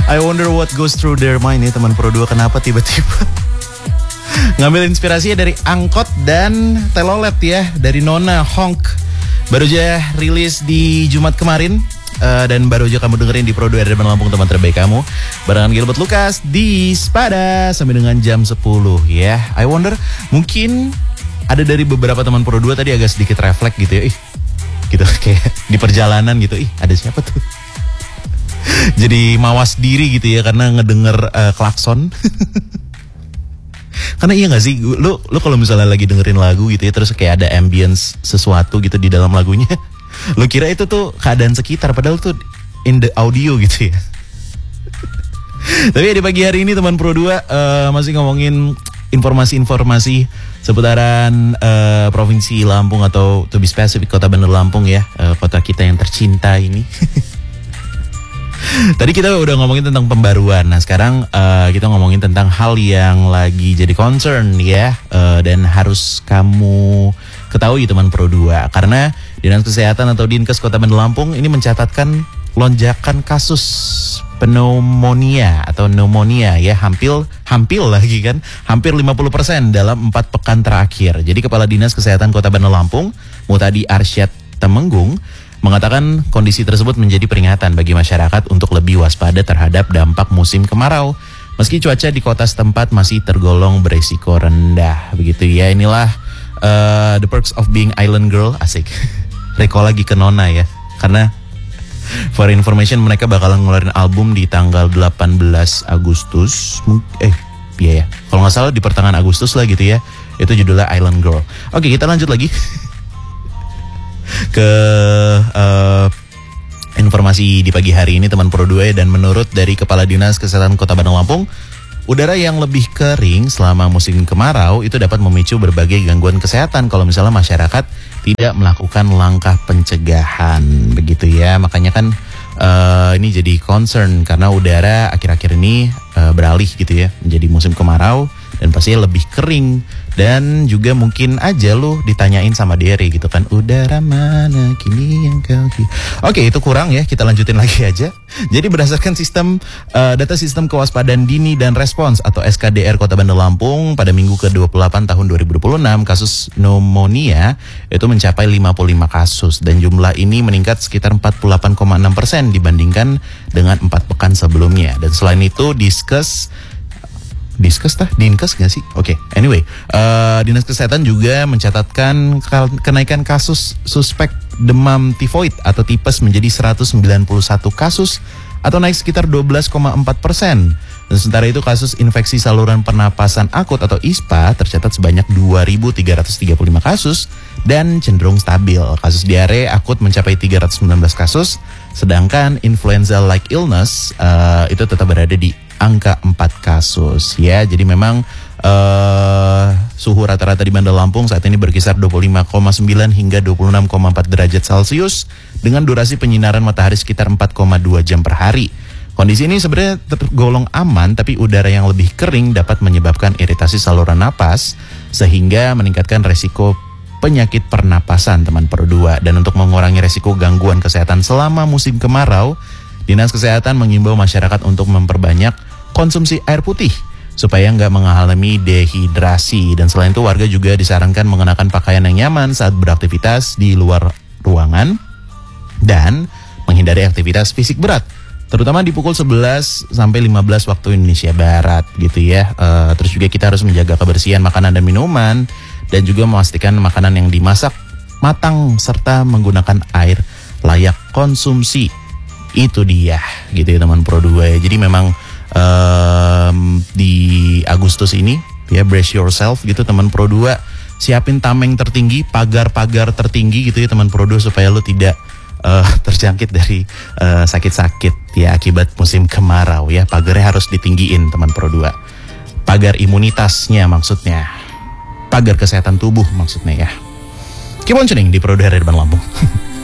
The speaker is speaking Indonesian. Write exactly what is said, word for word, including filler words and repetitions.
I wonder what goes through their mind ya teman Pro dua, kenapa tiba-tiba ngambil inspirasinya dari angkot dan telolet ya, dari Nona Honk. Baru aja rilis di Jumat kemarin. Uh, dan baru aja kamu dengerin di Pro dua R D Lampung, teman terbaik kamu. Barengan Gilbert Lucas di Spada sampai dengan jam sepuluh ya. I wonder, mungkin ada dari beberapa teman Pro dua tadi agak sedikit refleks gitu ya. Ih, gitu kayak di perjalanan gitu. Ih, ada siapa tuh? Jadi mawas diri gitu ya karena ngedenger uh, klakson. Karena iya gak sih, lu, lu kalau misalnya lagi dengerin lagu gitu ya, terus kayak ada ambience sesuatu gitu di dalam lagunya, lu kira itu tuh keadaan sekitar, padahal tuh in the audio gitu ya. Tapi ya di pagi hari ini teman Pro dua uh, masih ngomongin informasi-informasi seputaran uh, Provinsi Lampung, atau to be specific Kota Bandar Lampung ya, uh, kota kita yang tercinta ini. Tadi kita udah ngomongin tentang pembaruan. Nah sekarang uh, kita ngomongin tentang hal yang lagi jadi concern ya, uh, dan harus kamu ketahui teman Pro dua. Karena Dinas Kesehatan atau Dinkes Kota Bandar Lampung ini mencatatkan lonjakan kasus pneumonia atau pneumonia ya, hampir hampir lagi kan, hampir lima puluh persen dalam empat pekan terakhir. Jadi Kepala Dinas Kesehatan Kota Bandar Lampung, Mutadi Arsyad Temenggung, mengatakan kondisi tersebut menjadi peringatan bagi masyarakat untuk lebih waspada terhadap dampak musim kemarau. Meski cuaca di kota setempat masih tergolong beresiko rendah. Begitu ya, inilah uh, the perks of being island girl, asik. Reko lagi ke Nona ya. Karena for information mereka bakalan ngeluarin album di tanggal delapan belas Agustus. Eh, iya ya. Kalau nggak salah di pertengahan Agustus lah gitu ya. Itu judulnya Island Girl. Oke, kita lanjut lagi ke uh, informasi di pagi hari ini teman Pro dua. Dan menurut dari Kepala Dinas Kesehatan Kota Bandar Lampung, udara yang lebih kering selama musim kemarau itu dapat memicu berbagai gangguan kesehatan kalau misalnya masyarakat tidak melakukan langkah pencegahan, begitu ya. Makanya kan uh, ini jadi concern karena udara akhir-akhir ini uh, beralih gitu ya menjadi musim kemarau, dan pastinya lebih kering. Dan juga mungkin aja lu ditanyain sama Derry gitu kan, udara mana kini yang kau hi-. Oke, itu kurang ya, kita lanjutin lagi aja. Jadi berdasarkan sistem uh, data sistem kewaspadaan dini dan respons atau S K D R Kota Bandar Lampung, pada minggu ke dua puluh delapan tahun dua ribu dua puluh enam kasus pneumonia itu mencapai lima puluh lima kasus, dan jumlah ini meningkat sekitar empat puluh delapan koma enam persen dibandingkan dengan empat pekan sebelumnya. Dan selain itu Diskes Diskes tah? Dinkes gak sih? Oke, okay. Anyway, uh, Dinas Kesehatan juga mencatatkan kenaikan kasus suspek demam tifoid atau tipes menjadi seratus sembilan puluh satu kasus atau naik sekitar dua belas koma empat persen. Dan sementara itu kasus infeksi saluran pernapasan akut atau I S P A tercatat sebanyak dua ribu tiga ratus tiga puluh lima kasus dan cenderung stabil. Kasus diare akut mencapai tiga ratus sembilan belas kasus, sedangkan influenza-like illness uh, itu tetap berada di angka empat kasus ya. Jadi memang uh, suhu rata-rata di Bandar Lampung saat ini berkisar dua puluh lima koma sembilan hingga dua puluh enam koma empat derajat Celcius dengan durasi penyinaran matahari sekitar empat koma dua jam per hari. Kondisi ini sebenarnya tergolong aman, tapi udara yang lebih kering dapat menyebabkan iritasi saluran napas sehingga meningkatkan resiko penyakit pernapasan teman Pro dua. Dan untuk mengurangi resiko gangguan kesehatan selama musim kemarau, Dinas Kesehatan mengimbau masyarakat untuk memperbanyak konsumsi air putih supaya nggak mengalami dehidrasi. Dan selain itu warga juga disarankan mengenakan pakaian yang nyaman saat beraktivitas di luar ruangan dan menghindari aktivitas fisik berat, terutama di pukul sebelas sampai lima belas waktu Indonesia Barat gitu ya. Uh, terus juga kita harus menjaga kebersihan makanan dan minuman, dan juga memastikan makanan yang dimasak matang serta menggunakan air layak konsumsi. Itu dia gitu ya teman Pro dua ya. Jadi memang um, di Agustus ini ya, brace yourself gitu teman Pro dua. Siapin tameng tertinggi, pagar-pagar tertinggi gitu ya teman Pro dua, supaya lu tidak uh, terjangkit dari uh, sakit-sakit ya akibat musim kemarau ya. Pagarnya harus ditinggiin teman Pro dua. Pagar imunitasnya maksudnya. Pagar kesehatan tubuh maksudnya ya. Keep on tuning di Pro dua R D Bandar Lampung.